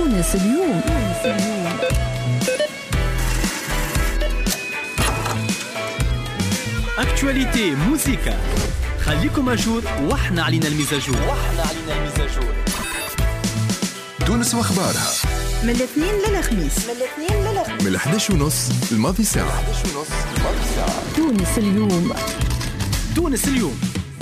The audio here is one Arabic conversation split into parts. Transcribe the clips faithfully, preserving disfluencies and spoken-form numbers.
تونس اليوم. تونس اليوم. اكتواليتي موسيقى، خليكم اجور واحنا علينا المزاجور. واحنا علينا المزاجور. تونس واخبارها من الاثنين للخميس. من الاثنين للخميس من الحداش ونص الماضي ساعة. تونس اليوم. تونس اليوم.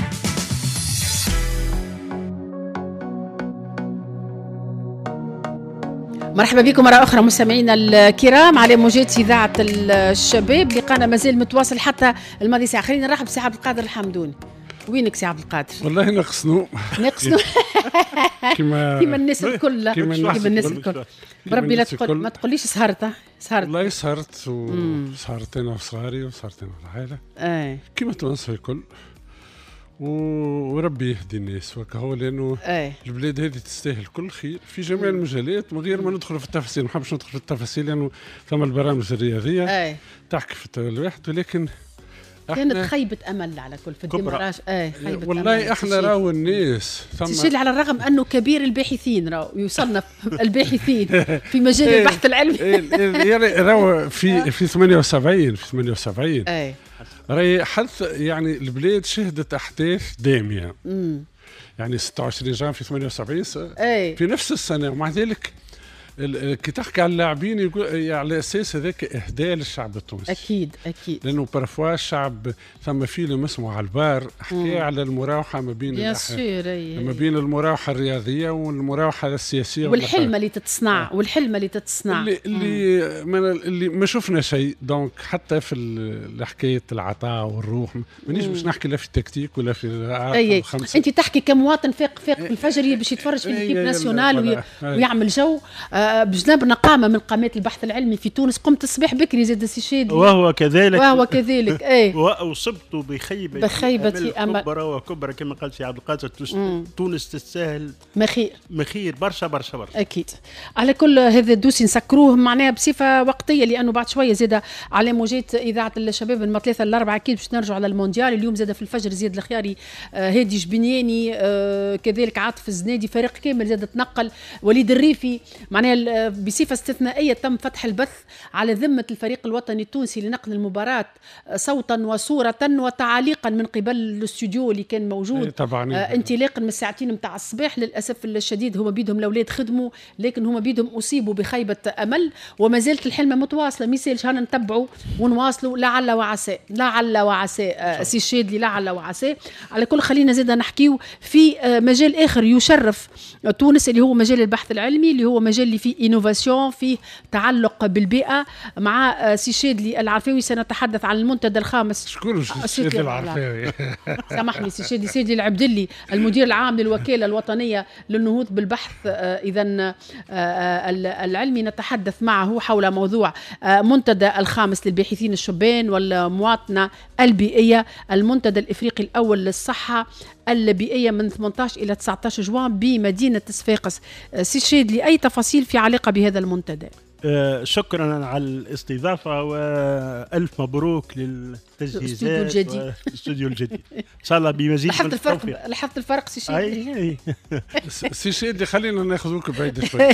مرحبا بكم مرة أخرى مستمعينا الكرام على موجات إذاعة الشباب. لقانا مازال متواصل حتى الماضي ساعة. خلينا نرحب بسي عبد القادر الحمدوني. وينك سي عبد القادر؟ والله نقصنو نقصنو كيما كيما الناس الكل كيما الناس الكل. بربي لا تقول ما تقوليش سهرت سهرت والله سهرت وسهرت انا وصغاري وسهرت انا والعائلة اي كيما تونس الكل، وربي يهدي الناس وكهو، لانه أي. البلاد هذه تستاهل كل خير في جميع المجالات من غير ما ندخل في التفاصيل. ما نحبش ندخل في التفاصيل لانه ثم البرامج الرياضيه أي. تحكي في الواحد، ولكن كانت خيبة أمل على كل في الديمراج. اي خيبة والله أمل. احنا راهو الناس ثم على الرغم انه كبير الباحثين راهو يوصلنا الباحثين في مجال البحث العلمي راهو في في ثمانية وسبعين في ثمانية وسبعين اي راهي حدث، يعني البلاد شهدت احداث داميه. امم يعني ستة وعشرين جان في ثمانية وسبعين أي. في نفس السنه، ومع ذلك كي تحكي على اللاعبين يقول على اساس هذاك اهداء للشعب التونسي. اكيد اكيد، لانه برفوا الشعب ثم فيلم اسمه على البار حكى على المراوحه ما بين ما بين المراوحه الرياضيه والمراوحه السياسيه والحلمه اللي تتصنع آه. والحلمه اللي تتصنع اللي اللي, اللي ما شفنا شيء. دونك حتى في حكايه العطاء والروح مانيش باش نحكي لا في التكتيك ولا في أي. انت تحكي كمواطن فاق فاق الفجر باش يتفرج في الكيب ناسيونال ويعمل جو بجناب نقامة من قامات البحث العلمي في تونس. قمت الصباح بكري زاد سي شادي وهو كذلك وهو كذلك اي واصبت بخيبه بخيبه امل كبرى وكبرى كما قال سي عبد القادر. تونس تستاهل مخير مخير برشا برشا برشا. اكيد. على كل هذا الدوسي نسكروه معناها بصفه وقتيه، لانه بعد شويه زاد على موجات اذاعه الشباب من ثلاثة لأربعة اكيد باش نرجعوا على المونديال. اليوم زاد في الفجر زياد الخياري، آه هادي جبنياني، آه كذلك عاطف الزنادي، فريق كامل زاد تنقل، وليد الريفي. معناها بصفة استثنائية تم فتح البث على ذمة الفريق الوطني التونسي لنقل المباراة صوتا وصورة وتعاليقا من قبل الاستوديو اللي كان موجود. طبعا آه انطلاقا من الساعتين متاع الصباح. للأسف الشديد هما بيدهم الأولاد خدموا، لكن هما بيدهم أصيبوا بخيبة أمل، وما زالت الحلمة متواصلة. ميسالش هانا نتبعوا ونواصلوا لعل وعسى لعل وعسى آه سي الشادلي لعل وعسى. على كل خلينا زيدا نحكيو في آه مجال آخر يشرف تونس اللي هو مجال البحث العلمي، اللي هو مجال اللي فيه إنوفاسيون، فيه تعلق بالبيئة. مع سي شادلي العرفاوي سنتحدث عن المنتدى الخامس. شكون شادلي العرفاوي؟ سامحني سي شادلي سيدي العبدلي، المدير العام للوكالة الوطنية للنهوض بالبحث إذن العلمي. نتحدث معه حول موضوع منتدى الخامس للباحثين الشبان والمواطنة البيئية، المنتدى الإفريقي الأول للصحة البيئية من ثمانية عشر إلى تسعة عشر جوان بمدينة صفاقس. سي شادلي، أي تفاصيل في علاقة بهذا المنتدى؟ آه شكرا على الاستضافة وألف مبروك للتجهيزات والاستوديو الجديد. إن شاء الله بمزيد من التوفيق. لاحظت الفرق سي شادلي؟ سي شادلي خلينا ناخذوك بعيد شوي.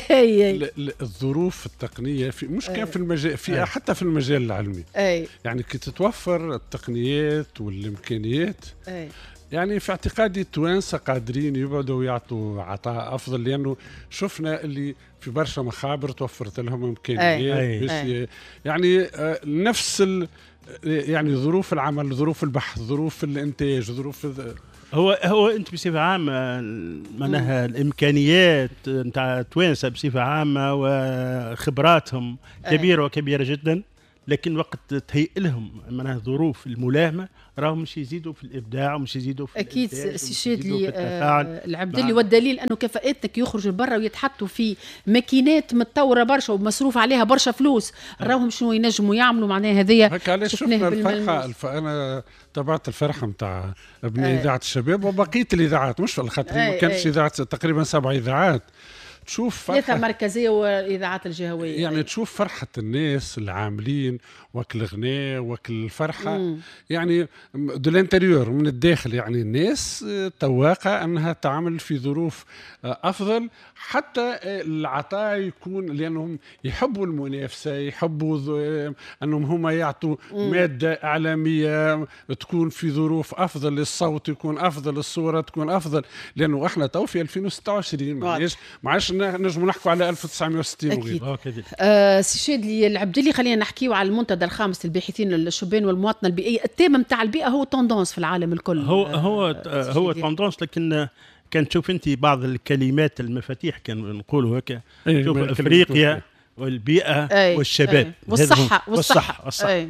الظروف التقنية في مش كان في المجال في حتى في المجال العلمي، يعني كي تتوفر التقنيات والإمكانيات، يعني في اعتقادي التوانسة قادرين يبعدوا ويعطوا عطاء أفضل، لأنه شفنا اللي في برشا مخابر توفرت لهم إمكانيات باش يعني نفس يعني ظروف العمل، ظروف البحث، ظروف الإنتاج، ظروف هو هو أنت بصفة عامة معناها الإمكانيات نتاع توانسة بصفة عامة وخبراتهم كبيرة وكبيرة جدا، لكن وقت تهيئ لهم معناها ظروف الملائمة راهم مش يزيدوا في الابداع ومش يزيدوا في اكيد. سي شادلي آه العبدلي، والدليل انه كفاءتك يخرجوا برا ويتحطوا في ماكينات متطوره برشا ومصروف عليها برشا فلوس، راهم شنو ينجموا يعملوا. معناها هذيا هكا علاش شفنا الفرحه الف... انا تابعت الفرحه نتاع ابن اذاعه الشباب وبقيه الاذاعات، مش على خاطر ما كانش اذاعه تقريبا سبع اذاعات تشوف فرحة مركزية والإذاعات الجهوية، يعني تشوف فرحة الناس العاملين وكل غناء وكل فرحة مم. يعني دو الانتريور من الداخل، يعني الناس تواقع أنها تعمل في ظروف أفضل، حتى العطاء يكون لأنهم يحبوا المنافسة، يحبوا أنهم هم يعطوا مم. مادة إعلامية تكون في ظروف أفضل، الصوت يكون أفضل، الصورة تكون أفضل، لأنه إحنا تو في ألفين وستة وعشرين معلش معلش نجم نحكوا على ألف وتسعمائة وستين أكيد. آه سي شادلي العبدلي، خلينا نحكيو على المنتدى الخامس للباحثين الشبان والمواطنة البيئية. التيمة متاع البيئة هو توندونس في العالم الكل، هو هو آه هو توندونس، لكن كان تشوف انت بعض الكلمات المفاتيح كان نقولوا هكا، شوف افريقيا والبيئة أي. والشباب أي. والصحة والصحة, والصحة.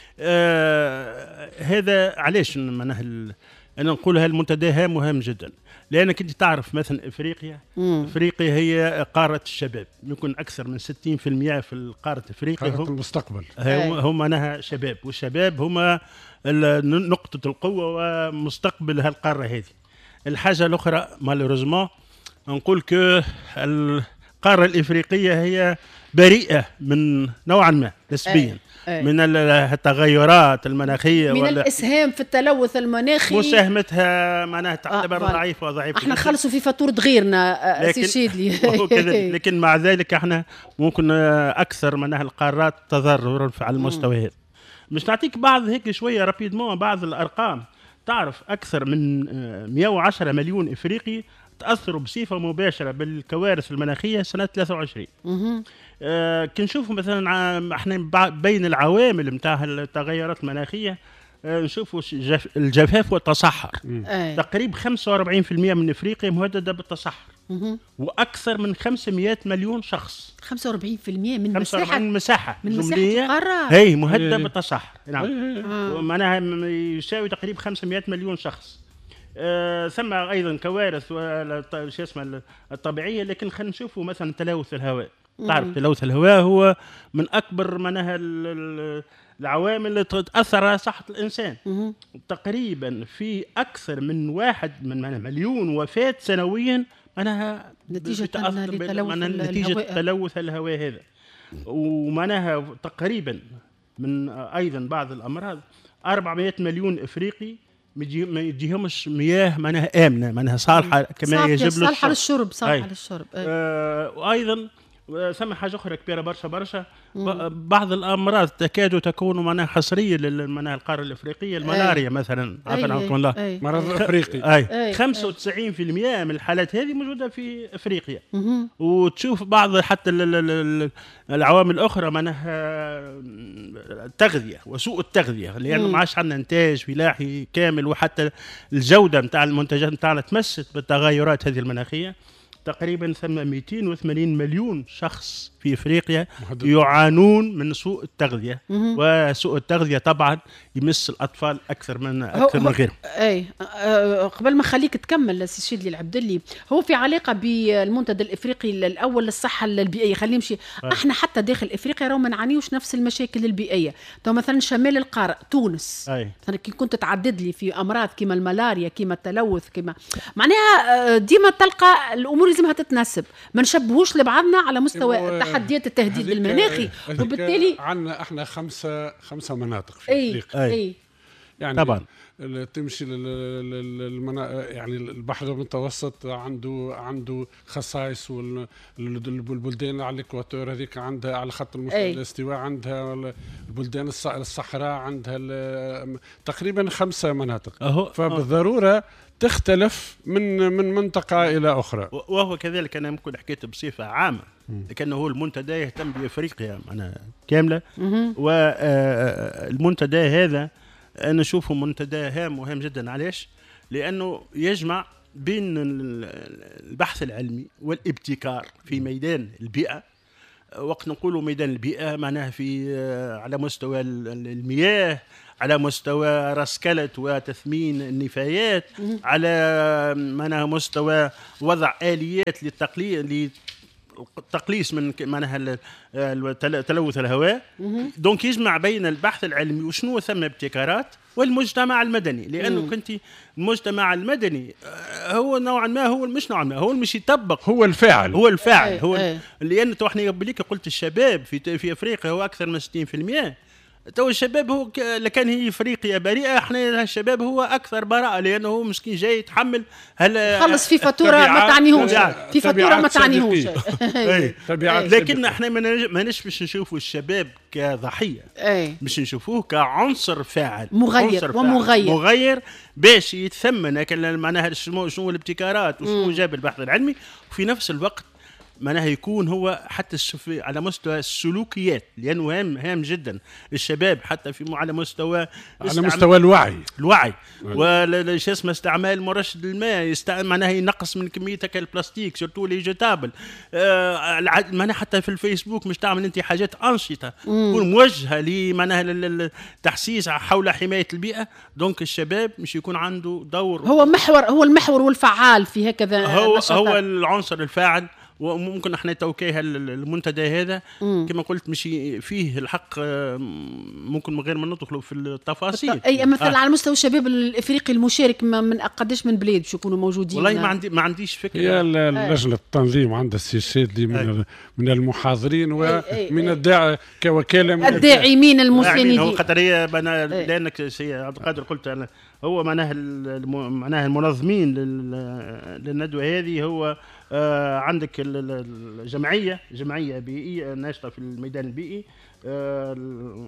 آه هذا علاش معناها انا نقولها المنتدى هام مهم جدا، لانك انت تعرف مثلا افريقيا مم. افريقيا هي قاره الشباب، يمكن اكثر من ستين بالمئة في قاره افريقيا قاره المستقبل هم معناها شباب، والشباب هم نقطه القوه ومستقبل هالقاره هذه. الحاجه الاخرى مالوريزمون نقول كو القاره الافريقيه هي بريئه من نوعا ما نسبيا أي. من التغيرات المناخيه من الاسهام في التلوث المناخي، مساهمتها معناها تعتبر آه ضعيفه وضعيفه. احنا نخلصوا في فاتوره غيرنا سي شادلي لكن مع ذلك احنا ممكن اكثر من القارات تضررا على المستوى هذا. مش نعطيك بعض هيك شويه رابيدمون بعض الارقام. تعرف اكثر من مئة وعشرة مليون افريقي تاثروا بصفه مباشره بالكوارث المناخيه سنه ثلاثة وعشرين. آه كنشوفوا مثلا احنا بين العوامل نتاع التغيرات المناخيه آه نشوفوا الجفاف والتصحر. تقريبا خمسة وأربعين بالمئة من افريقيا مهدده بالتصحر، واكثر من خمسمائة مليون شخص، خمسة وأربعين بالمئة من خمسة وأربعين مساحه من مساحه القاره هي مهدده بالتصحر. نعم معناها يساوي تقريبا خمسمائة مليون شخص. آه ثم ايضا كوارث شو اسمه الطبيعيه، لكن خلينا نشوفوا مثلا تلوث الهواء. تعرف تلوث الهواء هو من اكبر منها العوامل اللي تاثر على صحه الانسان. مم. تقريبا في اكثر من واحد من مليون وفاه سنويا معناها نتيجه نتيجه تلوث الهواء هذا، ومعناها تقريبا من ايضا بعض الامراض أربعمائة مليون افريقي ما يجيهمش مياه معناها امنه معناها صالحه كما يجب صالحه للشرب صالحه للشرب. آه وايضا ثم حاجه اخرى كبيره برشا برشا بعض الامراض تكاد تكون معناها حصريه للمناهج القاره الافريقيه، الملاريا مثلا عفوا عنكم الله مرض افريقي. اي خمسة وتسعين بالمئة من الحالات هذه موجوده في افريقيا. وتشوف بعض حتى العوامل الاخرى معناها التغذيه وسوء التغذيه، لانه ما عادش عندنا انتاج فلاحي كامل، وحتى الجوده نتاع المنتجات نتاعنا تمست بالتغيرات هذه المناخيه. تقريبا ثم مئتين وثمانين مليون شخص في افريقيا يعانون من سوء التغذيه، وسوء التغذيه طبعا يمس الاطفال اكثر من اكثر من غيرهم. اي أه قبل ما خليك تكمل سي شادلي العبدلي، هو في علاقه بالمنتدى الافريقي الاول للصحه البيئيه، خلينا نمشي أه. احنا حتى داخل افريقيا راهو ما نعانيوش نفس المشاكل البيئيه. تو مثلا شمال القاره تونس مثلا كي كنت تعدد لي في امراض كيما الملاريا كيما التلوث كيما معناها ديما تلقى الامور لازمها تتناسب، ما نشبهوش لبعضنا على مستوى تحديات التهديد المناخي. وبالتالي عندنا احنا خمسه خمسه مناطق في افريقيا. اي اي يعني طبعا تمشي للمنا... يعني البحر المتوسط عنده عنده خصائص، والبلدان على الاكواتور هذيك عندها على خط الاستواء عندها، البلدان الصحراء عندها تقريبا خمسه مناطق، فبالضروره تختلف من من منطقه الى اخرى. وهو كذلك انا ممكن حكيت بصفه عامه، لكنه هو المنتدى يهتم بافريقيا معناها كامله، والمنتدى هذا انا اشوفه منتدى هام مهم جدا. علاش؟ لانه يجمع بين البحث العلمي والابتكار في ميدان البيئه. وقت نقولوا ميدان البيئه معناها في على مستوى المياه، على مستوى رسكلة وتثمين النفايات، على معناها مستوى وضع آليات للتقليل التقليص من معناها تلوث الهواء. دونك يجمع بين البحث العلمي وشنو ثم ابتكارات والمجتمع المدني، لانه كنت المجتمع المدني هو نوعا ما هو مش نوعا ما هو مش يطبق، هو الفاعل هو الفاعل أي هو أي. لان تو احنا قبليك قلت الشباب في في افريقيا هو اكثر من ستين بالمئة. تو الشباب هو لكان هي افريقيا بريئه، احنا الشباب هو اكثر براءه لانه هو مسكين جاي يتحمل هل خلص في فاتوره ما تعنيهوش، في فاتوره ما تعنيهوش لكن احنا ما نشبش نشوفوا الشباب كضحيه، مش نشوفوه كعنصر فاعل مغير ومغير مغير باش يتثمن معناها شنو شنو الابتكارات وشنو جاب البحث العلمي، وفي نفس الوقت معناها يكون هو حتى على مستوى السلوكيات، لانه هام هام جدا للشباب حتى في على مستوى على مستوى الوعي الوعي ولا شو اسمه استعمال مرشد الماء، يستعمل معناها ينقص من كميتك البلاستيك سورتو لي جيتابل، آه معناها حتى في الفيسبوك مش تعمل انت حاجات انشطه تكون موجهه لمعناها للتحسيس حول حمايه البيئه. دونك الشباب مش يكون عنده دور، هو محور، هو المحور والفعال في هكذا هو نشاطات. هو العنصر الفاعل. وممكن احنا توكيه المنتدى هذا كما قلت مش فيه الحق، ممكن من غير ما ندخلوا في التفاصيل. اي مثلا آه. على مستوى الشباب الافريقي المشارك من قداش من بلاد باش يكونوا موجودين؟ والله ما عندي ما عنديش فكره. هي لجنه التنظيم عندها السي شادلي من من المحاضرين ومن الداعي كوكاله من الداعمين المساندين. هو خاطر هي لانك سي عبد القادر قلت انا هو معناها معناها المنظمين للندوه هذه هو آه عندك الجمعيه جمعيه بيئيه ناشطه في الميدان البيئي، آه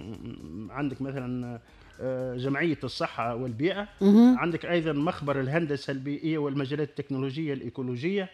عندك مثلا آه جمعيه الصحه والبيئه، عندك ايضا مخبر الهندسه البيئيه والمجالات التكنولوجيه الايكولوجيه،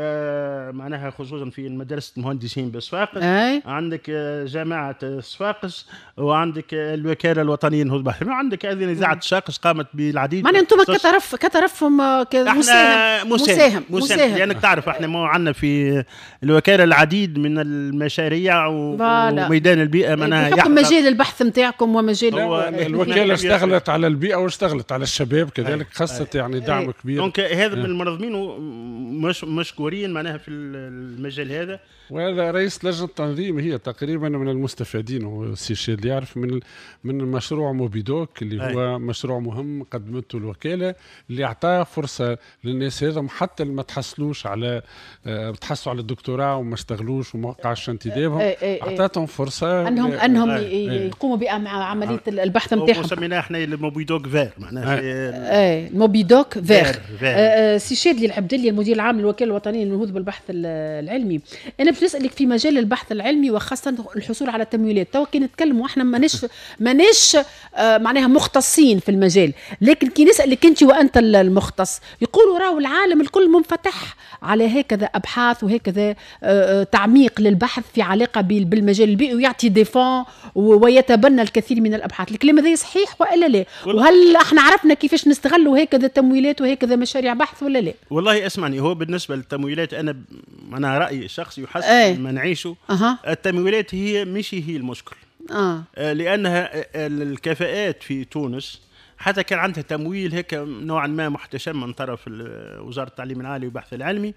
آه معناها خصوصا في مدرسه المهندسين بصفاقس، عندك آه جامعه صفاقس، وعندك الوكاله الوطنيه للنهوض بالبحر، عندك ايضا اذاعه صفاقس قامت بالعديد. معناها انتم كترف كترفهم كمساهم مساهم مساهم لانك تعرف احنا ما عندنا في الوكاله العديد من المشاريع وميدان البيئه معناها بحكم مجال البحث نتاعكم ومجال الوكاله اشتغلت على البيئه واشتغلت على الشباب كذلك، خاصه يعني دعم كبير. دونك هذا من المنظمين مش مشكورين معناها في المجال هذا. وهذا رئيس لجنه التنظيم هي تقريبا من المستفيدين، هو السي شادلي يعرف من من مشروع موبيدوك اللي هو أي. مشروع مهم قدمته الوكاله اللي اعطاه فرصه للناس هذا حتى اللي ما تحصلوش على أه تحصلوا على الدكتوراه وما اشتغلوش وما وقعش انتدابهم، اعطاتهم فرصه انهم انهم يقوموا بعمليه البحث نتاعهم. وسميناه احنا الموبيدوك فير معناها اي موبيدوك فير. آه سي شادلي العبدلي المدير العام للوكاله الوطنيه للنهوض بالبحث العلمي، انا باش نسالك في مجال البحث العلمي وخاصه الحصول على التمويلات. تو كي نتكلموا احنا مانيش مانيش آه معناها مختصين في المجال، لكن كي نسالك انت وانت المختص يقولوا راهو العالم الكل منفتح على هكذا ابحاث وهكذا آه تعميق للبحث في علاقه بالمجال البيئي ويعطي ديفون ويتبنى الكثير من الابحاث. الكلام هذا صحيح ولا لا؟ وهل احنا عرفنا كيفاش نستغلوا هكذا تمويلات وهكذا مشاريع بحث ولا لا؟ والله اسمعني، هو بالنسبه للتمويلات انا انا رايي شخصي يحسن أي. ما نعيشه. أه. التمويلات هي مش هي المشكل. أه. لانها الكفاءات في تونس حتى كان عندها تمويل هيك نوعا ما محتشم من طرف وزاره التعليم العالي والبحث العلمي.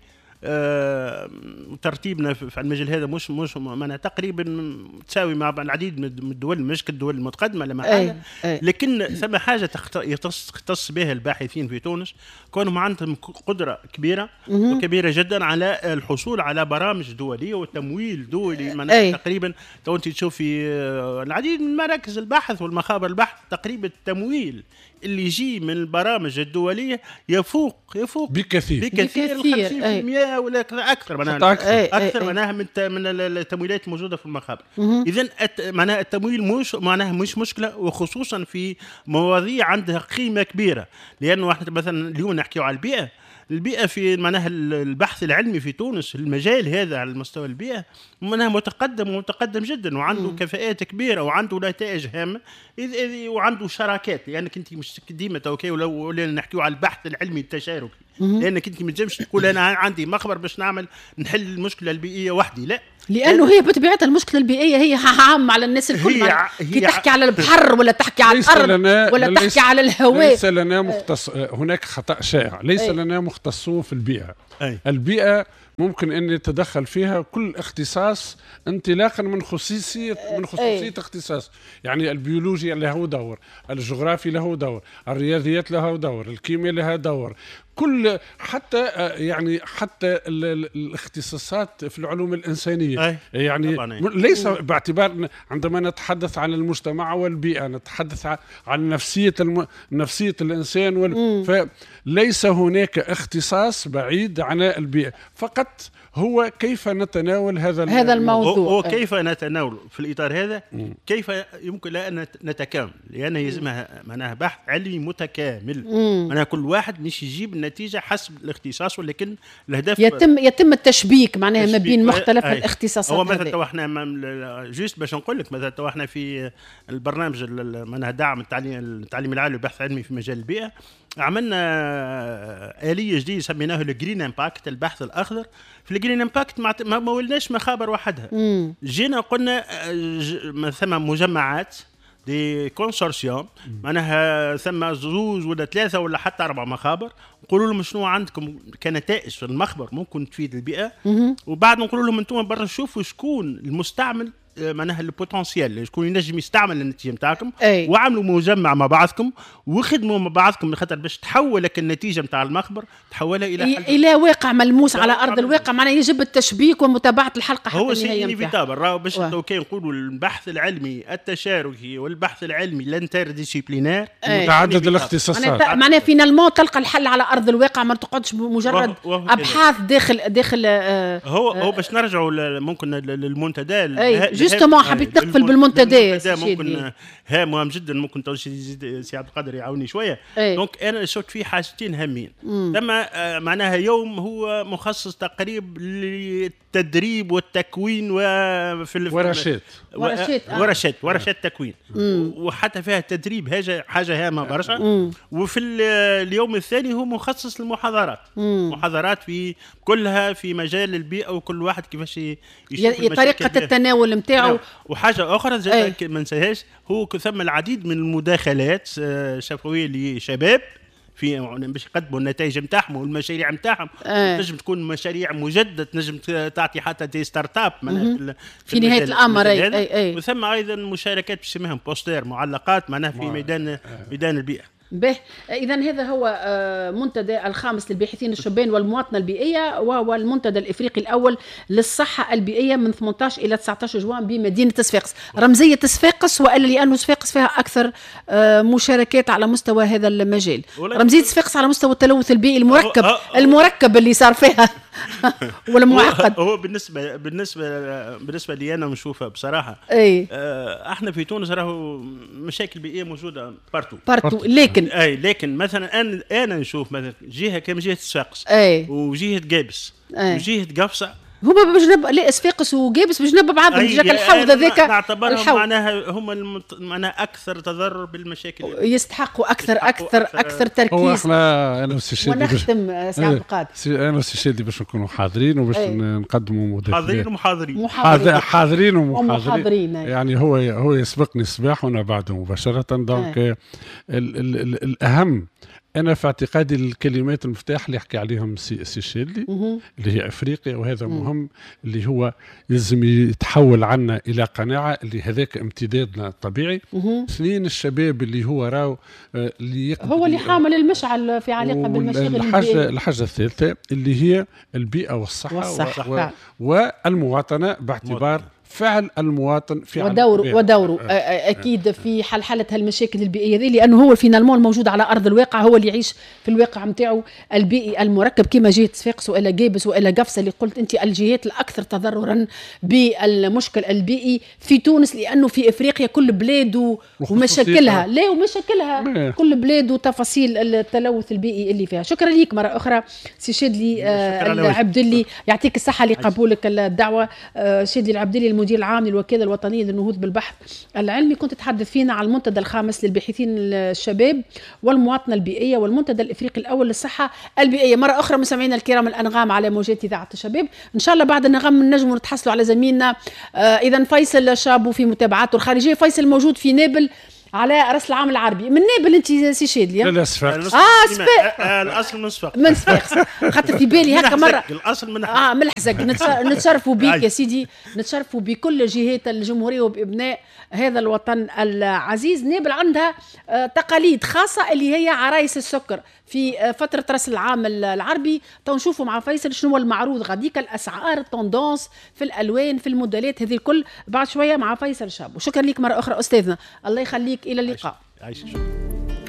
آه، ترتيبنا في المجال هذا مش مش معناها تقريبا تساوي مع العديد من الدول، مش كالدول المتقدمه لما حاجه، لكن ثم حاجه يختص بها الباحثين في تونس كونهم عندهم قدره كبيره وكبيره جدا على الحصول على برامج دوليه وتمويل دولي. معناها تقريبا تو انت تشوفي العديد من مراكز البحث والمخابر البحث تقريبا التمويل اللي يجي من البرامج الدوليه يفوق يفوق بكثير بكثير خمسين بالمئة ولا اكثر معناها اكثر معناها من من التمويلات الموجوده في المخابر. اذا معناها التمويل مش معناها مش مشكله، وخصوصا في مواضيع عندها قيمه كبيره، لانه احنا مثلا اليوم نحكيو على البيئه البيئة في معناها البحث العلمي في تونس المجال هذا على مستوى البيئة معناها متقدم ومتقدم جدا وعنده م. كفاءات كبيرة وعنده نتائج هامة وعنده شراكات، لأنك أنت مش ديما توكي ولو نحكيو على البحث العلمي التشاركي، لأنك أنت ما تجمش تقول أنا عندي مخبر باش نعمل نحل المشكلة البيئية وحدي، لا، لأنه هي بطبيعتها المشكلة البيئية هي عامة على الناس الكل. هي كي تحكي على البحر ولا تحكي على الأرض ولا تحكي على الهواء، ليس لنا مختص. هناك خطأ شائع، ليس أي. لنا مختصون في البيئة. أي. البيئة ممكن أن يتدخل فيها كل اختصاص انطلاقا من خصوصية من خصوصية اختصاص. يعني البيولوجيا له دور، الجغرافي له دور، الرياضيات له دور، الكيمياء لها دور، كل حتى يعني حتى الاختصاصات في العلوم الإنسانية. أي. يعني ليس باعتبار عندما نتحدث عن المجتمع والبيئة نتحدث عن نفسية الم... نفسية الإنسان وال... فليس هناك اختصاص بعيد عن البيئة، فقط هو كيف نتناول هذا هذا الموضوع، وكيف نتناول في الإطار هذا. مم. كيف يمكن أن نتكامل، لأن يلزمها معناها بحث علمي متكامل. معناها كل واحد مش يجيب النتيجة حسب الاختصاص، ولكن الهدف يتم يتم التشبيك معناها ما بين مختلف آه الاختصاصات. هو مثلا تو احنا جوست باش نقول لك مثلا تو احنا في البرنامج معناها دعم التعليم التعليم العالي والبحث العلمي في مجال البيئة، عملنا آلية جديدة سميناها الجرين امباكت، البحث الأخضر. في الجرين امباكت ما ما ولناش مخابر وحدها، مم. جينا قلنا ثم مجمعات دي كونسورسيوم معناها ثم زوج ولا ثلاثة ولا حتى أربع مخابر، نقولوا لهم شنو عندكم كنتائج في المخبر ممكن تفيد البيئة، مم. وبعد نقولوا لهم انتم برا شوفوا شكون المستعمل معناها البوتنسيال شكون ينجم يستعمل النتيجه نتاعكم، وعملوا مجمع مع بعضكم وخدموا مع بعضكم لخاطر باش تحول لك النتيجه نتاع المخبر تحولها الى حل الى واقع ملموس على ارض الواقع. معناها يجب التشبيك ومتابعه الحلقه حتى هو سي انيفيتابل. راهو باش تو كي نقولوا البحث العلمي التشاركي والبحث العلمي الانتر ديسيبلينير متعدد الاختصاصات، معناها فينالمون تلقى الحل على ارض الواقع، ما تقعدش مجرد ابحاث داخل داخل آه هو هو باش نرجعوا ممكن للمنتدى جوستومون حبيت نقفل بالمنتدى ممكن ها مهم جدا. ممكن تو سي عبد القادر يعاوني شويه. دونك انا شفت فيه حاجتين هامين. ثم معناها يوم هو مخصص تقريب للتدريب والتكوين وفي ورشات ورشات ورشات ورشات تكوين، وحتى فيها التدريب حاجه حاجه هامه برشا. وفي اليوم الثاني هو مخصص للمحاضرات، محاضرات في كلها في مجال البيئه، وكل واحد كيفاش يشوف طريقه التناول نتاعو. وحاجه اخرى زي ما ننساهاش، هو ثم العديد من المداخلات شفويه لشباب في باش يقدموا النتائج نتاعهم والمشاريع نتاعهم. أه. تنجم تكون مشاريع مجدده، تنجم تعطي حتى دي ستارت اب في, في نهايه الامر. أي أي أي. وثم ايضا مشاركات بسميهم بوستر معلقات معناها في ميدان أه. ميدان البيئه. به إذا هذا هو منتدى الخامس للباحثين الشبان والمواطنة البيئية، وهو المنتدى الإفريقي الأول للصحة البيئية من ثمانية عشر إلى تسعة عشر جوان بمدينة صفاقس. رمزية صفاقس، وإلا لأنه صفاقس فيها أكثر مشاركات على مستوى هذا المجال. رمزية صفاقس على مستوى التلوث البيئي المركب المركب اللي صار فيها ولا معقد. هو بالنسبة بالنسبة بالنسبة لي أنا نشوفها بصراحة. أي. احنا في تونس راهو مشاكل بيئية موجودة بارتو بارتو، لكن اي لكن مثلا انا انا نشوف مثلا جهه كما جهه صفاقس وجهه قابس وجهه قفصه، هما بجنب لا صفاقس وقابس بجنب بعضهم. جاك الحوض هذاك نعتبرهم معناها هما المت... معناها اكثر تضرر بالمشاكل، يستحقوا اكثر اكثر اكثر, أكثر تركيز. هو احنا انا والسيشيدي ونختم سي عبد القادر، انا والسيشيدي باش نكونوا حاضرين وباش نقدموا مداخلات. حاضرين ومحاضرين حاضرين ومحاضرين يعني هو هو يسبقني الصباح وانا بعده مباشره. دونك ال ال الاهم أنا في اعتقادي الكلمات المفتاح اللي يحكي عليهم سي شيدلي اللي هي أفريقيا، وهذا مم. مهم، اللي هو لازم يتحول عنا إلى قناعة اللي هذاك امتدادنا الطبيعي. اثنين الشباب اللي هو راو اللي هو اللي حامل المشعل في علاقة بالمشاغل. الحاجة الحاجة الثالثة اللي هي البيئة والصحة, والصحة. و... و... والمواطنة باعتبار فعل المواطن في ودوره ودوره آه. اكيد في حل حاله هالمشاكل البيئيه ذي، لانه هو الفينالمون الموجود على ارض الواقع، هو اللي يعيش في الواقع نتاعو البيئي المركب كما جهه صفاقس والا قابس والا قفصه اللي قلت انت الجهات الاكثر تضررا بالمشكل البيئي في تونس، لانه في افريقيا كل بلاد ومشاكلها لا ومشاكلها مم. كل بلاد وتفاصيل التلوث البيئي اللي فيها. شكرا ليك مره اخرى سي شادلي آه العبدلي، يعطيك الصحه لقبولك الدعوه. آه شادلي العبدلي المدير العام للوكالة الوطنية للنهوض بالبحث العلمي، كنت تتحدث فينا عن المنتدى الخامس للباحثين الشباب والمواطنة البيئية والمنتدى الإفريقي الأول للصحة البيئية. مرة أخرى مستمعينا الكرام الأنغام على موجات إذاعة الشباب، إن شاء الله بعد النغم نجموا نتحصلوا على زميلنا آه إذا فيصل شابو في متابعاته الخارجية. فيصل موجود في نابل على راس العام العربي من نابل انت سي شادلي؟ لا لا صفاق. اه صفاق. الاصل من صفاق. من صفاق خاطر في بالي هكا مره الاصل من اه من الحزق. نتشرفوا بك يا سيدي، نتشرفوا بكل جهات الجمهوريه وبابناء هذا الوطن العزيز. نابل عندها تقاليد خاصه اللي هي عرايس السكر في فتره راس العام العربي. تو نشوفوا مع فيصل شنو المعروض غاديك، الاسعار، التوندونس في الالوان في الموديلات هذه الكل بعد شويه مع فيصل شاب. وشكرا لك مره اخرى استاذنا، الله يخليك، الى اللقاء. عايش.